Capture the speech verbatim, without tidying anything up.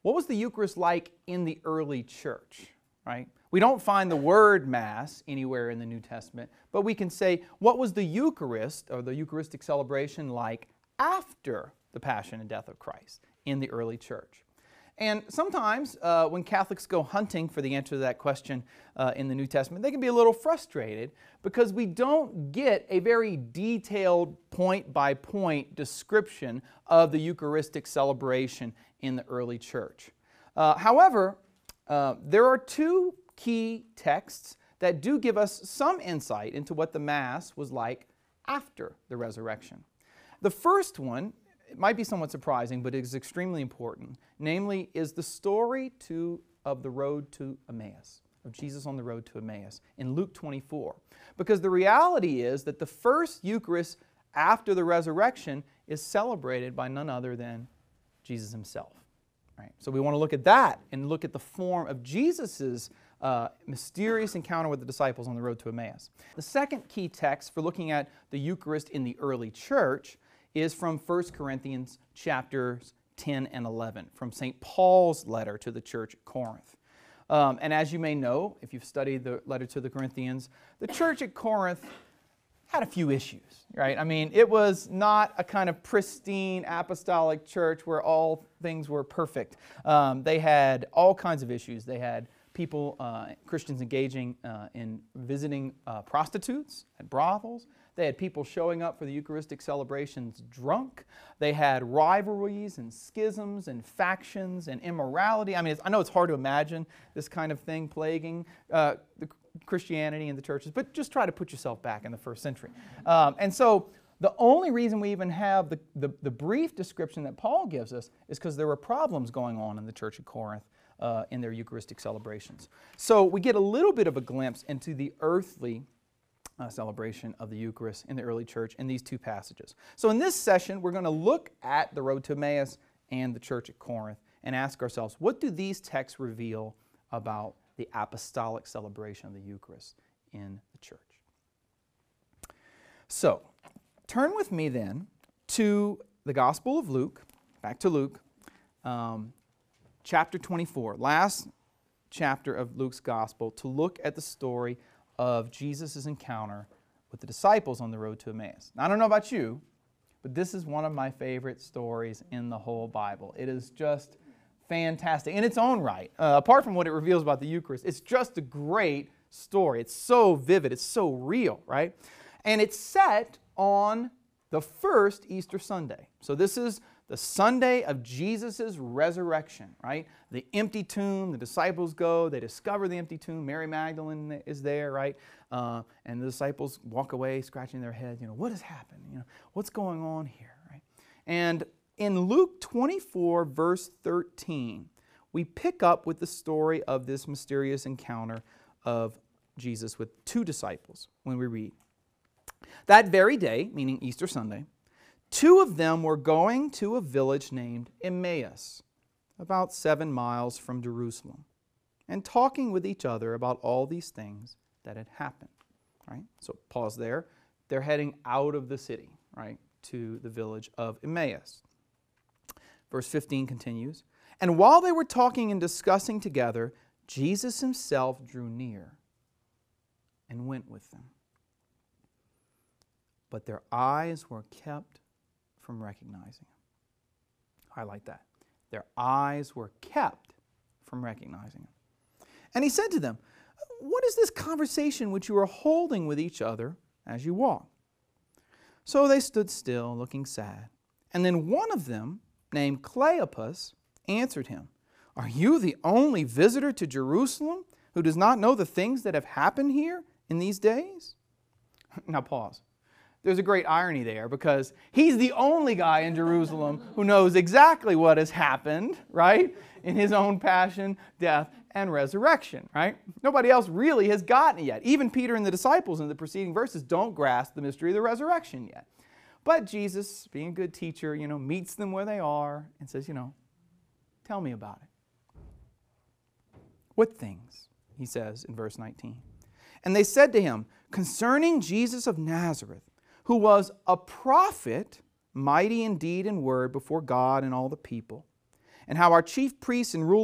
what was the Eucharist like in the early church, right? We don't find the word Mass anywhere in the New Testament, but we can say, what was the Eucharist, or the Eucharistic celebration, like after the Passion and Death of Christ in the early church? And sometimes uh, when Catholics go hunting for the answer to that question uh, in the New Testament, they can be a little frustrated because we don't get a very detailed point-by-point description of the Eucharistic celebration in the early church. Uh, however, uh, there are two key texts that do give us some insight into what the Mass was like after the resurrection. The first one, it might be somewhat surprising, but it is extremely important. Namely, is the story to, of the road to Emmaus, of Jesus on the road to Emmaus in Luke twenty-four. Because the reality is that the first Eucharist after the resurrection is celebrated by none other than Jesus himself. Right? So we want to look at that and look at the form of Jesus' uh, mysterious encounter with the disciples on the road to Emmaus. The second key text for looking at the Eucharist in the early church is from First Corinthians chapters ten and eleven, from Saint Paul's letter to the church at Corinth. Um, and as you may know, if you've studied the letter to the Corinthians, the church at Corinth had a few issues, right? I mean, it was not a kind of pristine apostolic church where all things were perfect. Um, they had all kinds of issues. They had people, uh, Christians engaging uh, in visiting uh, prostitutes at brothels. They had people showing up for the Eucharistic celebrations drunk. They had rivalries and schisms and factions and immorality. I mean, it's, I know it's hard to imagine this kind of thing plaguing uh, the Christianity in the churches, but just try to put yourself back in the first century. Um, and so the only reason we even have the, the, the brief description that Paul gives us is because there were problems going on in the church of Corinth uh, in their Eucharistic celebrations. So we get a little bit of a glimpse into the earthly Uh, celebration of the Eucharist in the early church in these two passages. So in this session, we're going to look at the road to Emmaus and the church at Corinth and ask ourselves, what do these texts reveal about the apostolic celebration of the Eucharist in the church? So, turn with me then to the Gospel of Luke, back to Luke, um, chapter twenty-four, last chapter of Luke's Gospel, to look at the story of Jesus' encounter with the disciples on the road to Emmaus. Now, I don't know about you, but this is one of my favorite stories in the whole Bible. It is just fantastic in its own right. Uh, apart from what it reveals about the Eucharist, it's just a great story. It's so vivid, it's so real, right? And it's set on the first Easter Sunday. So this is the Sunday of Jesus' resurrection, right? The empty tomb, the disciples go, they discover the empty tomb. Mary Magdalene is there, right? Uh, and the disciples walk away scratching their heads, you know, what has happened? You know, what's going on here, right? And in Luke twenty-four, verse thirteen, we pick up with the story of this mysterious encounter of Jesus with two disciples when we read. That very day, meaning Easter Sunday, two of them were going to a village named Emmaus, about seven miles from Jerusalem, and talking with each other about all these things that had happened. Right? So pause there. They're heading out of the city, right, to the village of Emmaus. Verse fifteen continues, and while they were talking and discussing together, Jesus himself drew near and went with them. But their eyes were kept from recognizing him. Highlight that. Their eyes were kept from recognizing him. And he said to them, what is this conversation which you are holding with each other as you walk? So they stood still, looking sad. And then one of them, named Cleopas, answered him, are you the only visitor to Jerusalem who does not know the things that have happened here in these days? Now pause. There's a great irony there because he's the only guy in Jerusalem who knows exactly what has happened, right? In his own passion, death, and resurrection, right? Nobody else really has gotten it yet. Even Peter and the disciples in the preceding verses don't grasp the mystery of the resurrection yet. But Jesus, being a good teacher, you know, meets them where they are and says, you know, tell me about it. What things? He says in verse nineteen. And they said to him, concerning Jesus of Nazareth, who was a prophet, mighty in deed and word before God and all the people, and how our chief priests and rulers